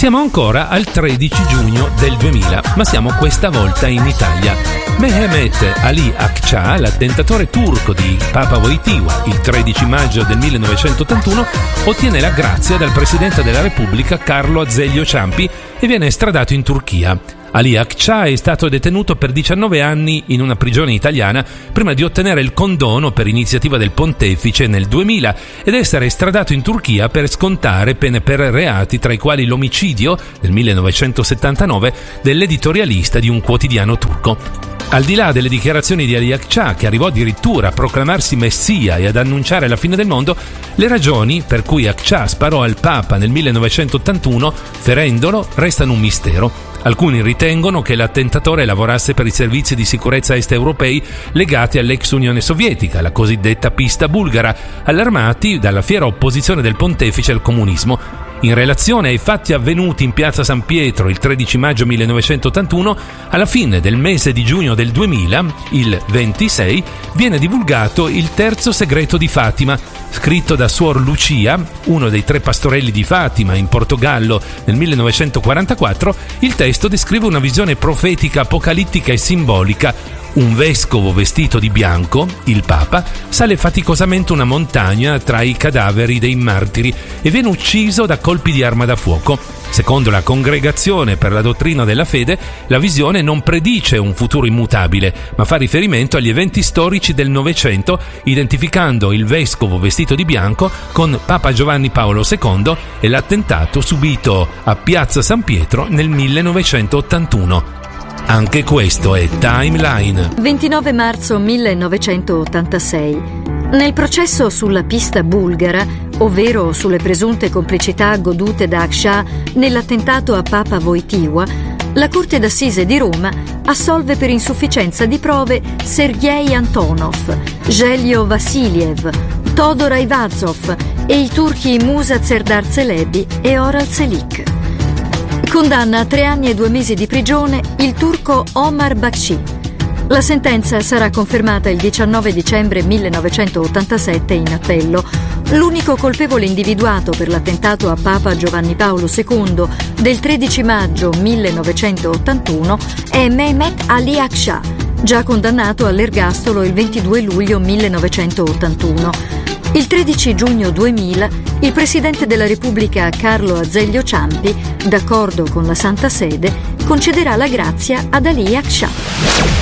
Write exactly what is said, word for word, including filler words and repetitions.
Siamo ancora al tredici giugno del duemila, ma siamo questa volta in Italia. Mehmet Ali Akça, l'attentatore turco di Papa Wojtyła, il tredici maggio del millenovecentottantuno, ottiene la grazia dal Presidente della Repubblica Carlo Azeglio Ciampi e viene estradato in Turchia. Ali Akça è stato detenuto per diciannove anni in una prigione italiana prima di ottenere il condono per iniziativa del pontefice nel duemila ed essere estradato in Turchia per scontare pene per reati tra i quali l'omicidio nel millenovecentosettantanove dell'editorialista di un quotidiano turco. Al di là delle dichiarazioni di Ali Akça, che arrivò addirittura a proclamarsi messia e ad annunciare la fine del mondo, le ragioni per cui Akça sparò al Papa nel millenovecentottantuno, ferendolo, restano un mistero. Alcuni ritengono che l'attentatore lavorasse per i servizi di sicurezza est europei legati all'ex Unione Sovietica, la cosiddetta pista bulgara, allarmati dalla fiera opposizione del pontefice al comunismo. In relazione ai fatti avvenuti in piazza San Pietro il tredici maggio millenovecentottantuno, alla fine del mese di giugno del duemila, il ventisei, viene divulgato il terzo segreto di Fatima, scritto da Suor Lucia, uno dei tre pastorelli di Fatima in Portogallo nel millenovecentoquarantaquattro. Il testo descrive una visione profetica, apocalittica e simbolica. Un vescovo vestito di bianco, il Papa, sale faticosamente una montagna tra i cadaveri dei martiri e viene ucciso da colpi di arma da fuoco. Secondo la Congregazione per la dottrina della fede, la visione non predice un futuro immutabile, ma fa riferimento agli eventi storici del Novecento, identificando il vescovo vestito di bianco con Papa Giovanni Paolo secondo e l'attentato subito a piazza San Pietro nel millenovecentottantuno. Anche questo è Timeline. ventinove marzo millenovecentottantasei. Nel processo sulla pista bulgara, ovvero sulle presunte complicità godute da Akça nell'attentato a Papa Wojtyła, la Corte d'Assise di Roma assolve per insufficienza di prove Sergej Antonov, Gelio Vassiliev, Todor Ayvazov e i turchi Musa Serdar Celebi e Oral Çelik. Condanna a tre anni e due mesi di prigione il turco Omar Bakshi. La sentenza sarà confermata il diciannove dicembre millenovecentottantasette in appello. L'unico colpevole individuato per l'attentato a Papa Giovanni Paolo secondo del tredici maggio millenovecentottantuno è Mehmet Ali Akça, già condannato all'ergastolo il ventidue luglio millenovecentottantuno. Il tredici giugno duemila il Presidente della Repubblica Carlo Azeglio Ciampi, d'accordo con la Santa Sede, concederà la grazia ad Ali Akça.